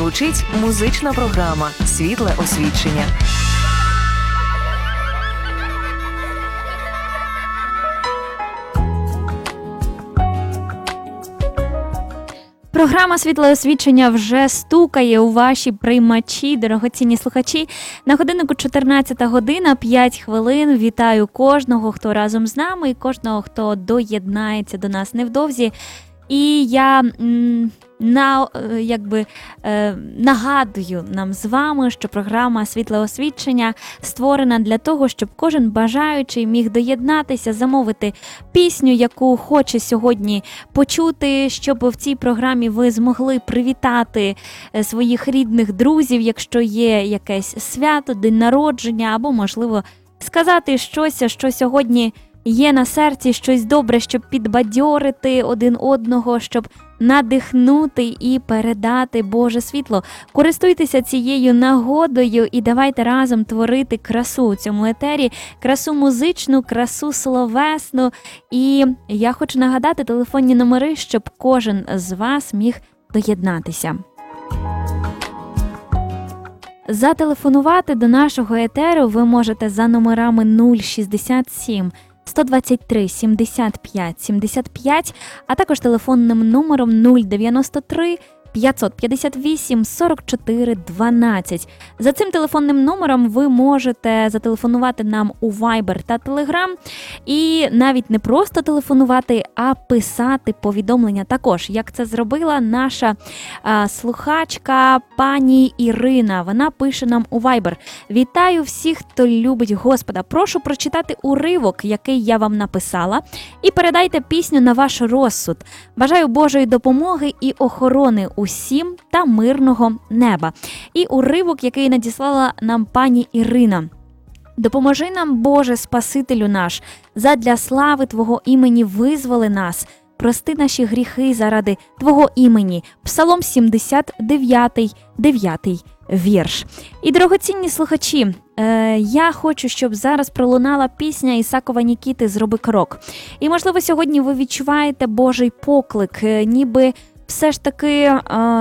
звучить музична програма «Світле освічення». Програма «Світле освічення» вже стукає у ваші приймачі, дорогоцінні слухачі. На годиннику 14 година, 5 хвилин. Вітаю кожного, хто разом з нами і кожного, хто доєднається до нас невдовзі. І я нагадую нам з вами, що програма «Світле освічення» створена для того, щоб кожен бажаючий міг доєднатися, замовити пісню, яку хоче сьогодні почути, щоб в цій програмі ви змогли привітати своїх рідних друзів, якщо є якесь свято, день народження, або, можливо, сказати щось, що сьогодні є на серці, щось добре, щоб підбадьорити один одного, щоб надихнути і передати Боже світло. Користуйтеся цією нагодою і давайте разом творити красу у цьому етері, красу музичну, красу словесну. І я хочу нагадати телефонні номери, щоб кожен з вас міг доєднатися. Зателефонувати до нашого етеру ви можете за номерами 067 123 75 75, а також телефонним номером 093 558 44 12. За цим телефонним номером ви можете зателефонувати нам у Viber та Telegram. І навіть не просто телефонувати, а писати повідомлення також, як це зробила наша слухачка пані Ірина. Вона пише нам у Viber: «Вітаю всіх, хто любить Господа. Прошу прочитати уривок, який я вам написала, і передайте пісню на ваш розсуд. Бажаю Божої допомоги і охорони усім та мирного неба». І уривок, який надіслала нам пані Ірина: «Допоможи нам, Боже, Спасителю наш, задля слави Твого імені визволи нас, прости наші гріхи заради Твого імені». Псалом 79, 9 вірш. І, дорогоцінні слухачі, я хочу, щоб зараз пролунала пісня Ісакова Нікіти «Зроби крок». І, можливо, сьогодні ви відчуваєте Божий поклик, ніби все ж таки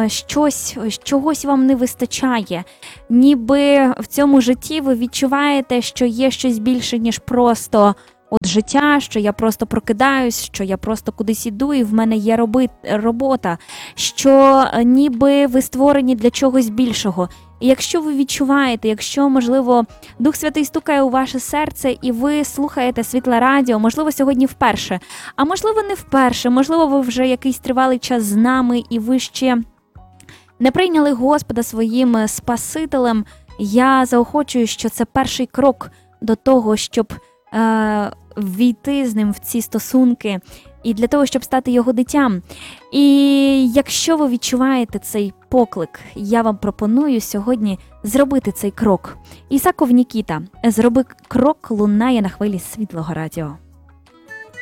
чогось вам не вистачає. Ніби в цьому житті ви відчуваєте, що є щось більше, ніж просто життя, що я просто прокидаюсь, що я просто кудись іду і в мене є робота, що ніби ви створені для чогось більшого. І якщо ви відчуваєте, якщо, можливо, Дух Святий стукає у ваше серце і ви слухаєте Світле Радіо, можливо, сьогодні вперше, а можливо, не вперше, можливо, ви вже якийсь тривалий час з нами і ви ще не прийняли Господа своїм Спасителем, я заохочую, що це перший крок до того, щоб війти з ним в ці стосунки і для того, щоб стати його дитям. І якщо ви відчуваєте цей поклик, я вам пропоную сьогодні зробити цей крок. Ісаков Нікіта «Зроби крок» лунає на хвилі Світлого Радіо.